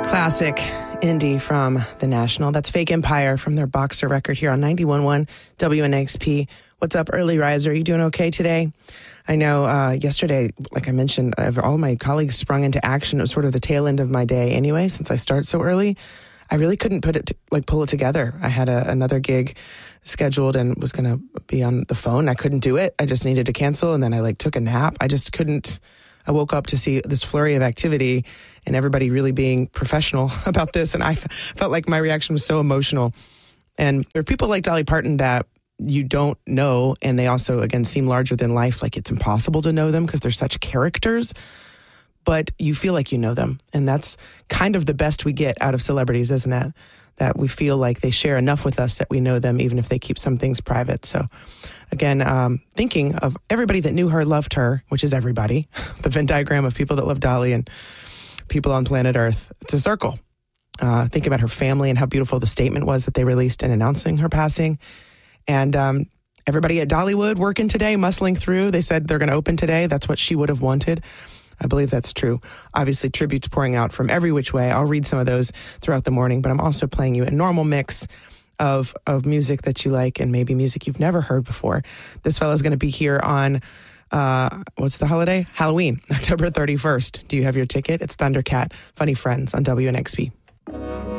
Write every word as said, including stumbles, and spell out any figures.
Classic indie from The National. That's Fake Empire from their Boxer record here on ninety-one point one W N X P. What's up, early riser? Are you doing okay today? I know uh, yesterday, like I mentioned, I've, all my colleagues sprung into action. It was sort of the tail end of my day anyway, since I start so early. I really couldn't put it, to, like pull it together. I had a, another gig scheduled and was going to be on the phone. I couldn't do it. I just needed to cancel. And then I like took a nap. I just couldn't. I woke up to see this flurry of activity and everybody really being professional about this. And I f- felt like my reaction was so emotional. And there are people like Dolly Parton that you don't know. And they also, again, seem larger than life. Like it's impossible to know them because they're such characters. But you feel like you know them. And that's kind of the best we get out of celebrities, isn't it? That we feel like they share enough with us that we know them, even if they keep some things private. So again, um, thinking of everybody that knew her, loved her, which is everybody, the Venn diagram of people that love Dolly and people on planet Earth. It's a circle. Uh, think about her family and how beautiful the statement was that they released in announcing her passing. And um, everybody at Dollywood working today, muscling through. They said they're going to open today. That's what she would have wanted. I believe that's true. Obviously, tributes pouring out from every which way. I'll read some of those throughout the morning, but I'm also playing you a normal mix of of music that you like and maybe music you've never heard before. This fella's going to be here on, uh, what's the holiday? Halloween, October thirty-first. Do you have your ticket? It's Thundercat, Funny Friends on W N X P.